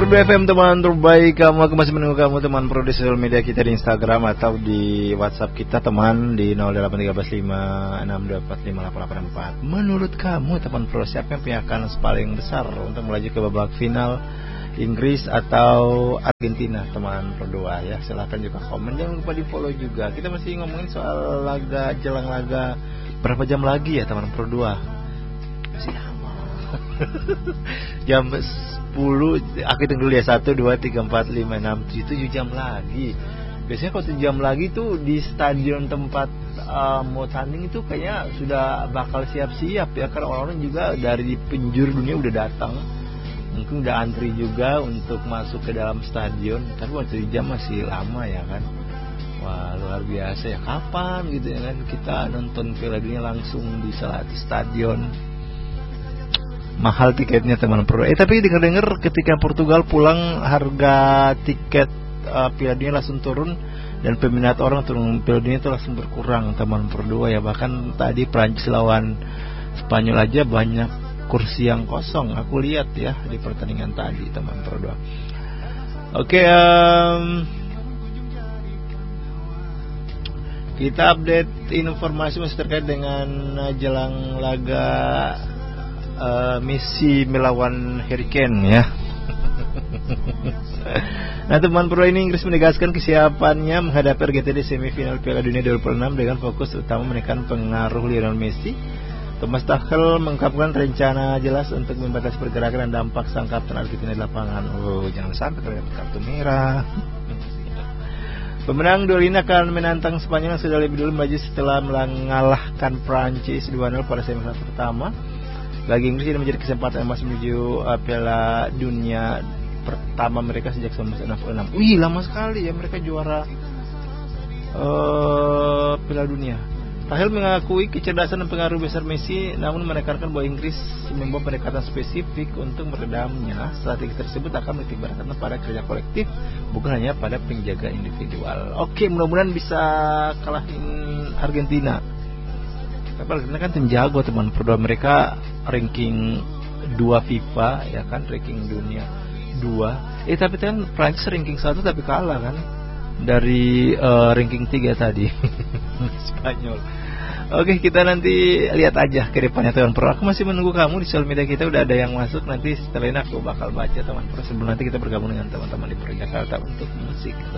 Pro FM teman terbaik kamu. Aku masih menunggu kamu teman pro di sosial media kita di Instagram atau di WhatsApp kita teman di 081356245884. Menurut kamu teman pro, siapa yang punya kans paling besar untuk melaju ke babak final, Inggris atau Argentina teman pro 2 ya? Silahkan juga komen, jangan lupa di follow juga. Kita masih ngomongin soal laga, jelang laga. Berapa jam lagi ya teman pro 2? Masih lama. Jam 10, aku hitung dulu ya, 1, 2, 3, 4, 5, 6, 7 jam lagi. Biasanya kalau 7 jam lagi tuh di stadion tempat mau tanding itu kayaknya sudah bakal siap-siap ya, karena orang-orang juga dari penjuru dunia udah datang, mungkin udah antri juga untuk masuk ke dalam stadion. Tapi waktu 7 jam masih lama ya kan. Wah, luar biasa ya. Kapan gitu ya kan kita nonton Piala Dunia langsung di salah satu stadion. Mahal tiketnya teman pro. Tapi dengar-dengar ketika Portugal pulang harga tiket Piala Dunia langsung turun dan peminat orang turun Piala Dunia itu langsung berkurang teman pro 2 ya. Bahkan tadi Prancis lawan Spanyol aja banyak kursi yang kosong. Aku lihat ya di pertandingan tadi teman pro 2. Oke, kita update informasi masih terkait dengan jelang laga Messi melawan Hurricane ya. Nah teman pro, ini Inggris menegaskan kesiapannya menghadapi Argentina di semifinal Piala Dunia 2026 dengan fokus utama menekan pengaruh Lionel Messi. Thomas Tuchel mengungkapkan rencana jelas untuk membatasi pergerakan dan dampak sang kapten Argentina di lapangan. Oh, jangan sampai terdapat kartu merah. Pemenang duel ini akan menantang Spanyol yang sudah lebih dulu maju setelah mengalahkan Prancis 2-0 pada semifinal pertama. Bagi Inggris ini menjadi kesempatan emas menuju Piala Dunia pertama mereka sejak 1966. Wih, lama sekali ya mereka juara Piala Dunia. Tuchel mengakui kecerdasan dan pengaruh besar Messi, namun menekankan bahwa Inggris membawa pendekatan spesifik untuk meredamnya. Strategi tersebut akan menitikberatkan pada kerja kolektif, bukan hanya pada penjaga individual. Oke, mudah-mudahan bisa kalahin Argentina. Tapi Argentina kan tim jago teman. Pro 2 mereka ranking 2 FIFA ya kan, ranking dunia 2. Tapi kan Prancis ranking 1 tapi kalah kan dari ranking 3 tadi. Spanyol. Oke, kita nanti lihat aja ke depannya teman pro. Aku masih menunggu kamu di sosial media kita, udah ada yang masuk. Nanti setelah ini aku bakal baca teman pro, sebelum nanti kita bergabung dengan teman-teman di Pro Jakarta untuk musik.